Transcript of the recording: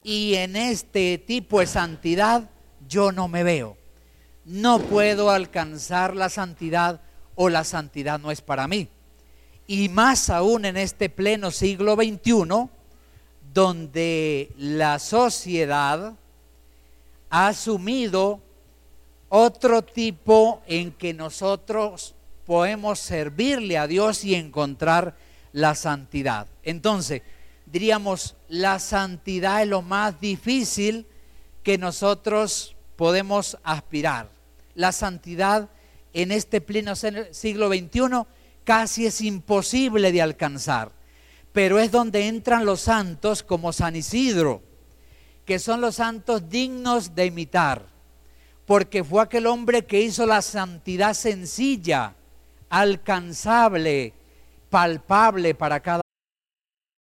y en este tipo de santidad yo no me veo. No puedo alcanzar la santidad o la santidad no es para mí. Y más aún en este pleno siglo XXI, donde la sociedad ha asumido otro tipo en que nosotros podemos servirle a Dios y encontrar la santidad. Entonces, diríamos, la santidad es lo más difícil que nosotros podemos aspirar. La santidad en este pleno siglo XXI casi es imposible de alcanzar, pero es donde entran los santos como San Isidro, que son los santos dignos de imitar, porque fue aquel hombre que hizo la santidad sencilla, alcanzable, palpable para cada